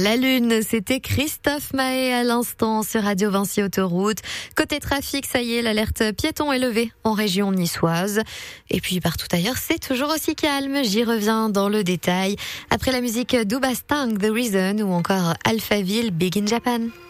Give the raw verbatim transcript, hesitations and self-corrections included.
la lune, c'était Christophe Mahé à l'instant sur Radio Vinci Autoroute. Côté trafic, ça y est, l'alerte piéton est levée en région niçoise. Et puis partout ailleurs, c'est toujours aussi calme. J'y reviens dans le détail. Après la musique Dubastang, The Reason ou encore Alphaville, Big in Japan.